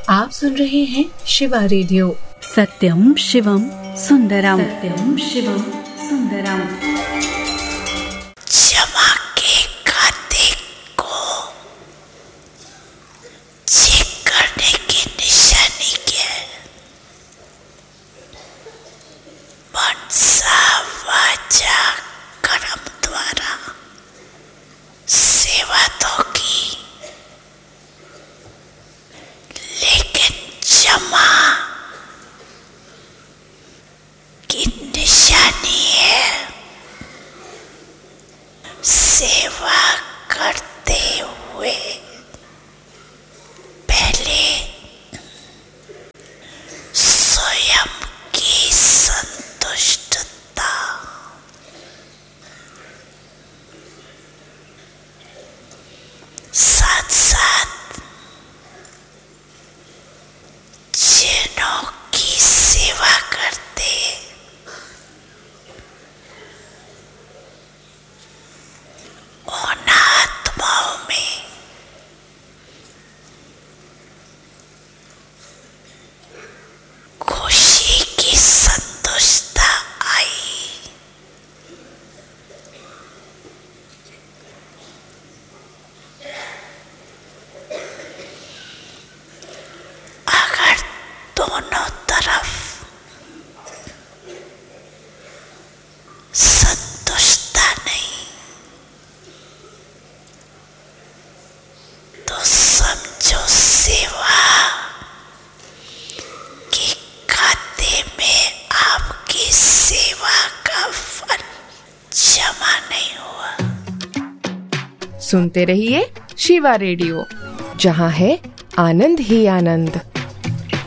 आप सुन रहे हैं शिवा रेडियो। सत्यम शिवम सुंदरम, सत्यम शिवम सुंदरम। क्षमा के खाते को चेक करने की निशानी क्या है? मनसा वाचा कर्म द्वारा सेवा तो की, लेकिन क्षमा की निशानी है सेवा करते हुए पहले स्वयं की संतुष्टता, साथ साथ जिनों की सेवा करते उन आत्माओं में खुशी की संतुष्टता आई। अगर दोनों तरफ संतुष्टता नहीं तो समझो सेवा के खाते में आपकी सेवा का फल जमा नहीं हुआ। सुनते रहिए शिवा रेडियो, जहाँ है आनंद ही आनंद।